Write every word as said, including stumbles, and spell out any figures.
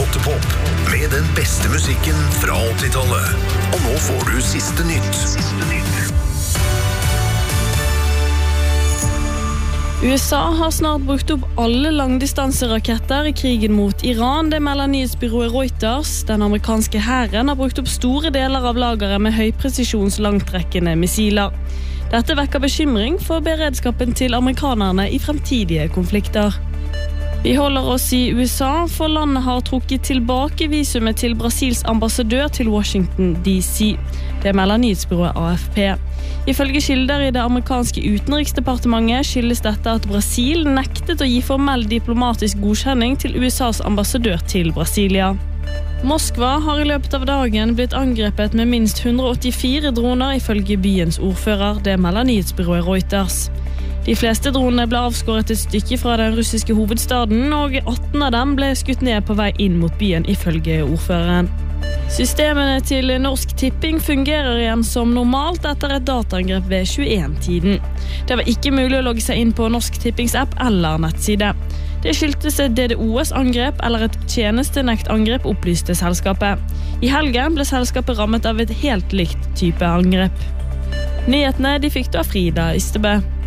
Rottepop med den beste musikken fra åttitallet. Og nå får du siste nytt. Siste nytt. U S A har snart brukt opp alle langdistanseraketter i krigen mot Iran. Det melder nyhetsbyrået Reuters. Den amerikanske hæren har brukt opp store deler av lageret med høypresisjons langtrekkende missiler. Dette vekker bekymring for beredskapen til amerikanerne i fremtidige konflikter. Vi holder oss i U S A, for landet har trukket tilbake visumet til Brasils ambassadør til Washington D C. Det melder nyhetsbyrået A F P. Ifølge kilder i det amerikanske utenriksdepartementet skyldes dette at Brasil nektet å gi formell diplomatisk godkjenning til U S A's ambassadør til Brasilia. Moskva har i løpet av dagen blitt angrepet med minst hundre åttifire droner ifølge byens ordfører. Det melder nyhetsbyrået Reuters. De fleste dronene ble avskåret et stykke fra den russiske hovedstaden, og atten av dem ble skutt ned på vei inn mot byen ifølge ordføreren. Systemene til Norsk Tipping fungerer igjen som normalt etter et dataangrep ved tjueen-tiden. Det var ikke mulig å logge seg inn på Norsk Tippings app eller nettside. Det skyldtes et D D oS-angrep eller et tjenestenektangrep, opplyste selskapet. I helgen ble selskapet rammet av et helt likt type angrep. Nyhetene de fikk du av Frida Ystebø.